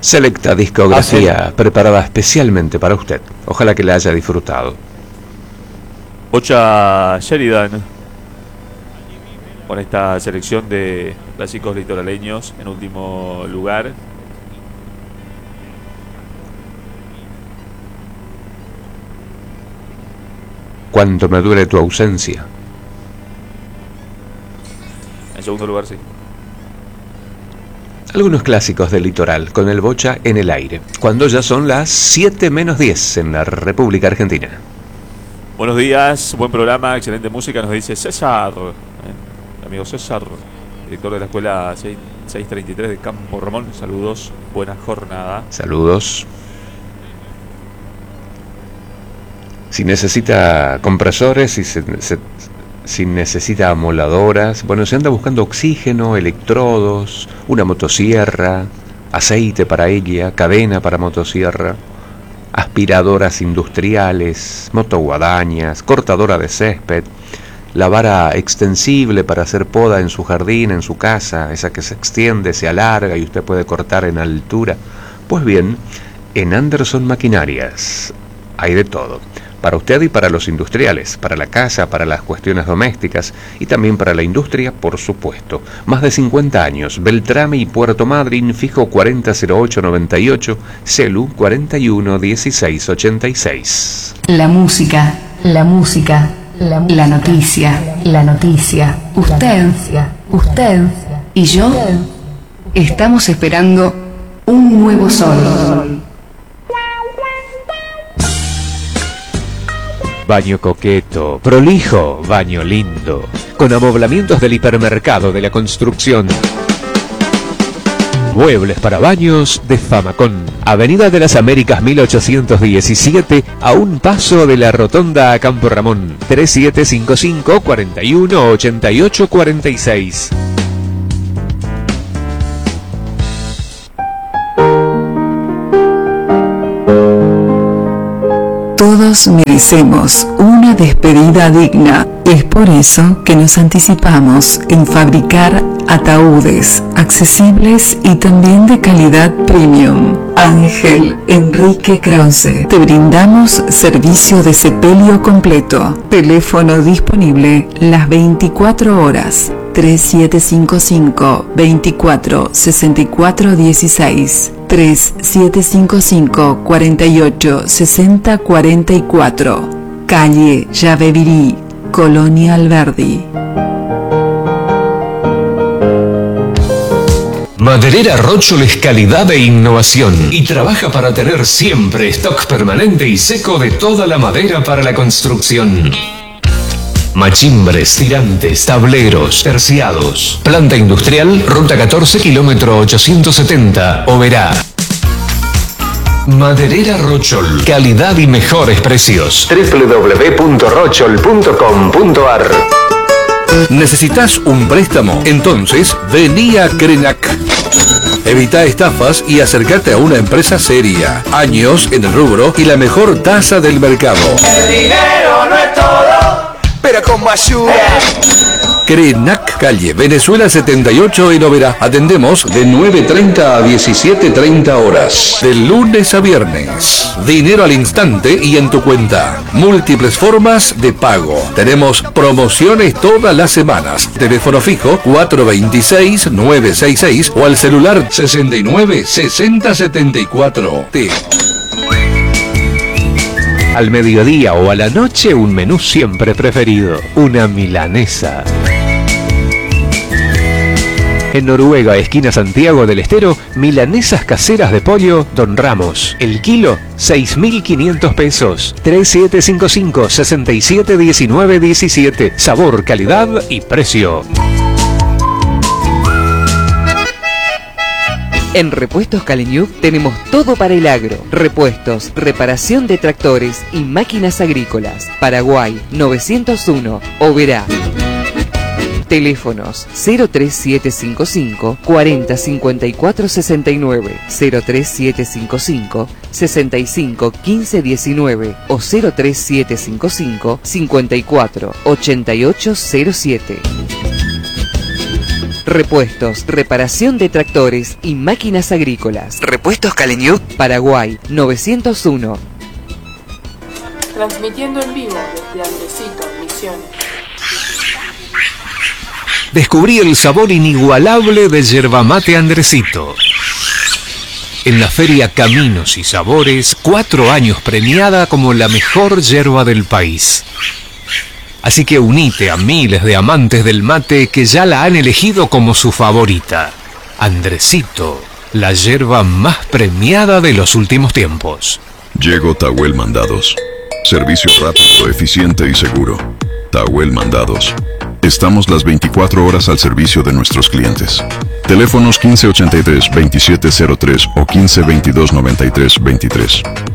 Selecta discografía preparada especialmente para usted. Ojalá que la haya disfrutado. Bocha Sheridan con esta selección de clásicos litoraleños en último lugar. Cuánto me duele tu ausencia. En segundo lugar, sí. Algunos clásicos del litoral, con el Bocha en el aire, cuando ya son las 7 menos 10 en la República Argentina. Buenos días, buen programa, excelente música, nos dice César, amigo César, director de la escuela 633 de Campo Ramón. Saludos, buena jornada. Saludos. Si necesita compresores, si necesita amoladoras, bueno, se anda buscando oxígeno, electrodos, una motosierra, aceite para ella, cadena para motosierra, aspiradoras industriales, motoguadañas, cortadora de césped, la vara extensible para hacer poda en su jardín, en su casa, esa que se extiende, se alarga y usted puede cortar en altura. Pues bien, en Anderson Maquinarias hay de todo. Para usted y para los industriales, para la casa, para las cuestiones domésticas y también para la industria, por supuesto. Más de 50 años, Beltrame y Puerto Madryn, fijo 400898, celu 411686. La música, la noticia, usted y yo estamos esperando un nuevo sol. Baño coqueto, prolijo, baño lindo, con amoblamientos del hipermercado de la construcción. Muebles para baños de Famacón. Avenida de las Américas 1817, a un paso de la rotonda a Campo Ramón. 3755 41 88 46. Todos merecemos una despedida digna. Es por eso que nos anticipamos en fabricar ataúdes accesibles y también de calidad premium. Ángel Enrique Krause. Te brindamos servicio de sepelio completo. Teléfono disponible las 24 horas. 3755 24 64 16. 3755 48 60 44. Calle Yavevirí, Colonia Alberdi. Maderera Rochol es calidad e innovación y trabaja para tener siempre stock permanente y seco de toda la madera para la construcción. Machimbres, tirantes, tableros, terciados. Planta industrial, ruta 14, kilómetro 870, Oberá. Maderera Rochol, calidad y mejores precios. www.rochol.com.ar. ¿Necesitas un préstamo? Entonces, vení a Crenac. Evita estafas y acércate a una empresa seria. Años en el rubro y la mejor tasa del mercado. El dinero no es todo, pero como ayuda. Crenac, calle Venezuela 78 en Oberá. Atendemos de 9:30 a 17:30 horas. De lunes a viernes. Dinero al instante y en tu cuenta. Múltiples formas de pago. Tenemos promociones todas las semanas. Teléfono fijo 426-966 o al celular 69-6074. Al mediodía o a la noche, un menú siempre preferido, una milanesa. En Noruega, esquina Santiago del Estero, milanesas caseras de pollo Don Ramos. El kilo, 6.500 pesos. 3755 671917. Sabor, calidad y precio. En Repuestos Caleñuc tenemos todo para el agro. Repuestos, reparación de tractores y máquinas agrícolas. Paraguay 901, Oberá. Teléfonos 03755 40 54 69, 03755 65 15 19 o 03755 54 88 07. repuestos, reparación de tractores y máquinas agrícolas. Repuestos Caleñuc, Paraguay 901. Transmitiendo en vivo desde Andresito, Misiones. Descubrí el sabor inigualable de yerba mate Andresito. En la feria Caminos y Sabores, 4 años premiada como la mejor yerba del país. Así que unite a miles de amantes del mate que ya la han elegido como su favorita. Andresito, la yerba más premiada de los últimos tiempos. Llegó Tahuel Mandados. Servicio rápido, eficiente y seguro. Tahuel Mandados. Estamos las 24 horas al servicio de nuestros clientes. Teléfonos 1583-2703 o 1522-9323.